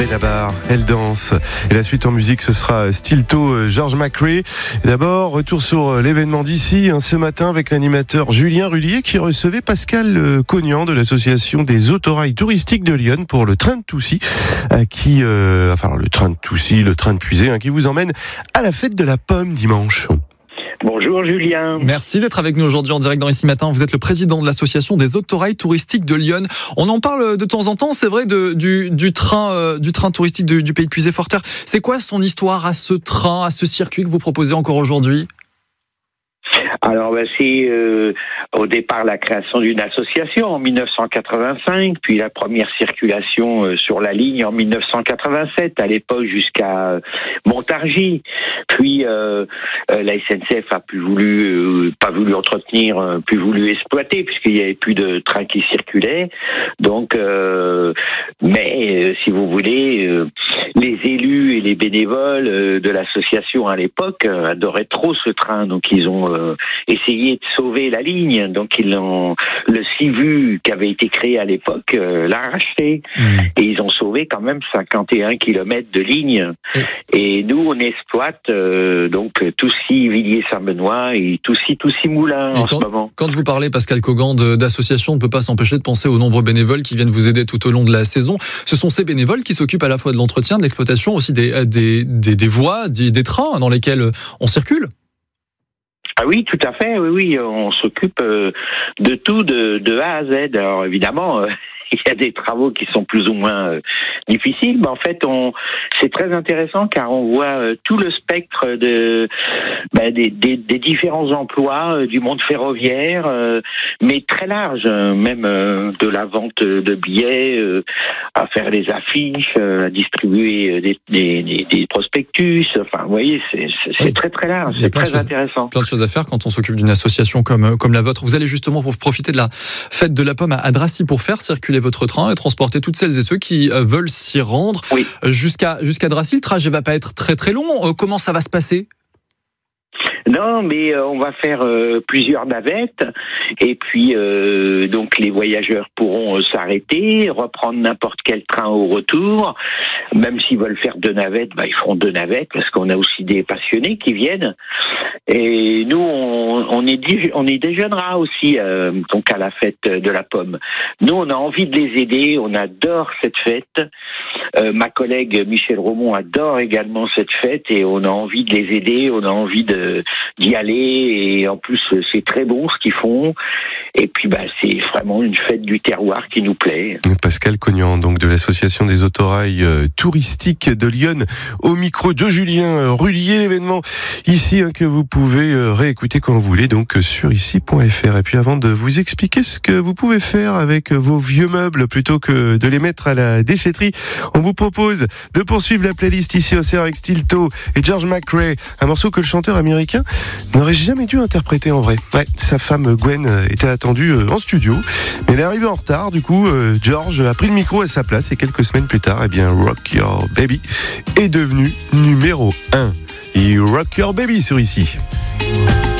Benabar, elle danse. Et la suite en musique, ce sera Stilto, George McRae. D'abord, retour sur l'événement d'ici, ce matin, avec l'animateur Julien Rullier qui recevait Pascal Cognan de l'association des autorails touristiques de Lyon pour le train de Toussy, le train de Toussy, le train de Puisée, qui vous emmène à la fête de la pomme dimanche. Bonjour Julien. Merci d'être avec nous aujourd'hui en direct dans Ici Matin. Vous êtes le président de l'association des autorails touristiques de Lyon. On en parle de temps en temps, c'est vrai, du train touristique du pays de Puisée-Forterre. C'est quoi son histoire à ce train, à ce circuit que vous proposez encore aujourd'hui ? Alors c'est au départ la création d'une association en 1985, puis la première circulation sur la ligne en 1987, à l'époque jusqu'à Montargis. Puis la SNCF a pas voulu entretenir, plus voulu exploiter, puisqu'il n'y avait plus de trains qui circulaient. Donc, mais si vous voulez, les élus et les bénévoles de l'association à l'époque adoraient trop ce train, donc ils ont essayé de sauver la ligne. Donc le CIVU qui avait été créé à l'époque l'a racheté et ils ont sauvé quand même 51 kilomètres de ligne. Et nous on exploite donc Toussy, Villiers-Saint-Benoît et Toussy-Moulins en ce moment. Quand vous parlez, Pascal Cognan, d'associations, on ne peut pas s'empêcher de penser aux nombreux bénévoles qui viennent vous aider tout au long de la saison. Ce sont ces bénévoles qui s'occupent à la fois de l'entretien, de l'exploitation, aussi des voies, des trains dans lesquels on circule. Ah oui, tout à fait, oui, on s'occupe de tout, de A à Z. Alors évidemment, il y a des travaux qui sont plus ou moins difficiles, mais en fait, c'est très intéressant car on voit tout le spectre des différents emplois du monde ferroviaire, mais très large, même de la vente de billets, à faire les affiches, à distribuer des prospectus. Enfin, vous voyez, c'est très très large, c'est très intéressant. Plein de choses à faire quand on s'occupe d'une association comme la vôtre. Vous allez justement pour profiter de la fête de la pomme à Dracy pour faire circuler votre train et transporter toutes celles et ceux qui veulent s'y rendre jusqu'à Dracy. Le trajet va pas être très très long. Comment ça va se passer ? Non, mais on va faire plusieurs navettes et puis donc les voyageurs pourront s'arrêter, reprendre n'importe quel train au retour. Même s'ils veulent faire 2 navettes, ils feront 2 navettes parce qu'on a aussi des passionnés qui viennent. Et nous, on y déjeunera aussi donc à la fête de la pomme. Nous, on a envie de les aider. On adore cette fête. Ma collègue Michel Romont adore également cette fête et on a envie de les aider. On a envie d'y aller et en plus c'est très bon ce qu'ils font et puis c'est vraiment une fête du terroir qui nous plaît. Pascal Cognan, donc de l'association des autorails touristiques de Lyon, au micro de Julien Rullier. L'événement ici que vous pouvez réécouter quand vous voulez, donc sur ici.fr. Et puis avant de vous expliquer ce que vous pouvez faire avec vos vieux meubles plutôt que de les mettre à la déchetterie, on vous propose de poursuivre la playlist ici au CR avec Stilto et George McRae, un morceau que le chanteur américain n'aurait jamais dû interpréter en vrai. Ouais, sa femme Gwen était attendue en studio, mais elle est arrivée en retard. Du coup, George a pris le micro à sa place et quelques semaines plus tard, Rock Your Baby est devenu numéro 1. Et Rock Your Baby sur ici.